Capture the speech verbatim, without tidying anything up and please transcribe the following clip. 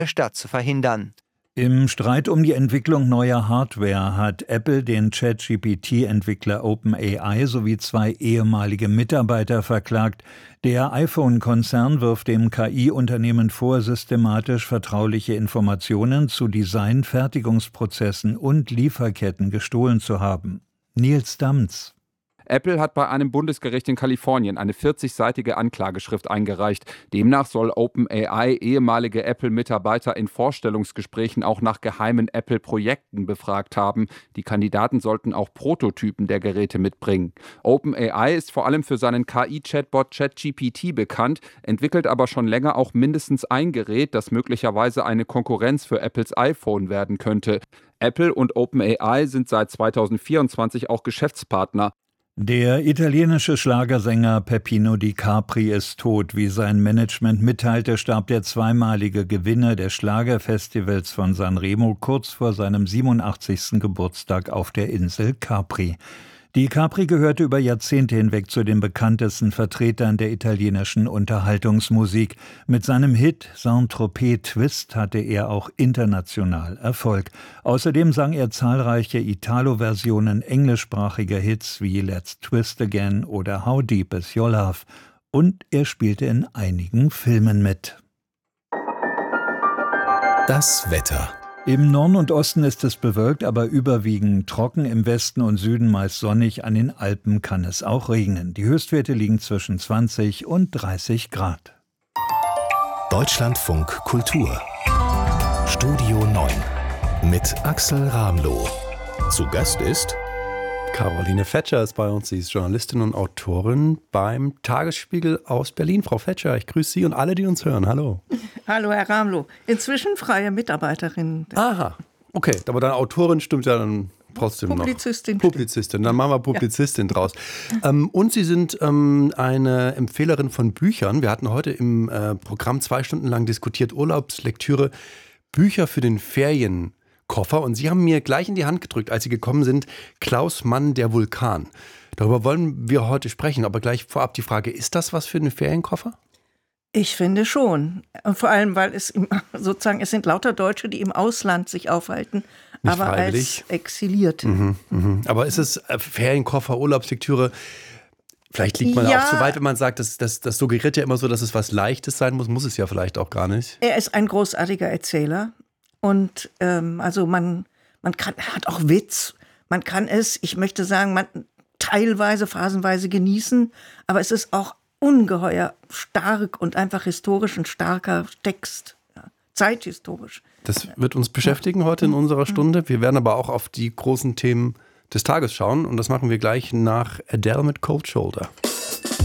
der Stadt zu verhindern. Im Streit um die Entwicklung neuer Hardware hat Apple den ChatGPT-Entwickler OpenAI sowie zwei ehemalige Mitarbeiter verklagt. Der iPhone-Konzern wirft dem K I-Unternehmen vor, systematisch vertrauliche Informationen zu Design, Fertigungsprozessen und Lieferketten gestohlen zu haben. Nils Damz. Apple hat bei einem Bundesgericht in Kalifornien eine vierzigseitige Anklageschrift eingereicht. Demnach soll OpenAI ehemalige Apple-Mitarbeiter in Vorstellungsgesprächen auch nach geheimen Apple-Projekten befragt haben. Die Kandidaten sollten auch Prototypen der Geräte mitbringen. OpenAI ist vor allem für seinen K I-Chatbot ChatGPT bekannt, entwickelt aber schon länger auch mindestens ein Gerät, das möglicherweise eine Konkurrenz für Apples iPhone werden könnte. Apple und OpenAI sind seit zweitausendvierundzwanzig auch Geschäftspartner. Der italienische Schlagersänger Peppino Di Capri ist tot. Wie sein Management mitteilte, starb der zweimalige Gewinner des Schlagerfestivals von Sanremo kurz vor seinem siebenundachtzigsten Geburtstag auf der Insel Capri. Di Capri gehörte über Jahrzehnte hinweg zu den bekanntesten Vertretern der italienischen Unterhaltungsmusik. Mit seinem Hit Saint-Tropez Twist hatte er auch international Erfolg. Außerdem sang er zahlreiche Italo-Versionen englischsprachiger Hits wie Let's Twist Again oder How Deep Is Your Love. Und er spielte in einigen Filmen mit. Das Wetter. Im Norden und Osten ist es bewölkt, aber überwiegend trocken. Im Westen und Süden meist sonnig. An den Alpen kann es auch regnen. Die Höchstwerte liegen zwischen zwanzig und dreißig Grad. Deutschlandfunk Kultur. Studio neun mit Axel Ramloh. Zu Gast ist Caroline Fetscher ist bei uns. Sie ist Journalistin und Autorin beim Tagesspiegel aus Berlin. Frau Fetscher, ich grüße Sie und alle, die uns hören. Hallo. Hallo, Herr Ramloh. Inzwischen freie Mitarbeiterin. Aha, okay. Aber dann Autorin stimmt ja dann trotzdem Publizistin. noch. Publizistin. Dann machen wir Publizistin ja. draus. Ähm, und Sie sind ähm, eine Empfehlerin von Büchern. Wir hatten heute im äh, Programm zwei Stunden lang diskutiert, Urlaubslektüre, Bücher für den Ferien. Koffer. Und Sie haben mir gleich in die Hand gedrückt, als Sie gekommen sind, Klaus Mann, der Vulkan. Darüber wollen wir heute sprechen, aber gleich vorab die Frage, ist das was für einen Ferienkoffer? Ich finde schon. Und vor allem, weil es im, sozusagen, es sind lauter Deutsche, die im Ausland sich aufhalten, Nicht aber freiwillig. als Exilierte. Mhm, mhm. Aber ist es äh, Ferienkoffer, Urlaubslektüre? Vielleicht liegt man ja, auch zu weit, wenn man sagt, das, das, das suggeriert ja immer so, dass es was Leichtes sein muss. Muss es ja vielleicht auch gar nicht. Er ist ein großartiger Erzähler. Und ähm, also man, man kann, er hat auch Witz, man kann es, ich möchte sagen, man teilweise, phasenweise genießen, aber es ist auch ungeheuer stark und einfach historisch ein starker Text, ja, zeithistorisch. Das wird uns beschäftigen heute in unserer Stunde. Wir werden aber auch auf die großen Themen des Tages schauen und das machen wir gleich nach Adele mit Cold Shoulder.